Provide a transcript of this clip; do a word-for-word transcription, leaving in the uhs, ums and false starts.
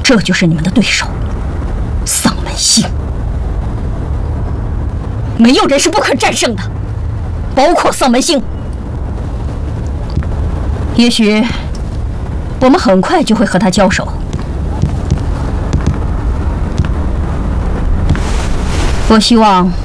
这就是你们的对手，丧门星。没有人是不可战胜的，包括丧门星。也许我们很快就会和他交手。我希望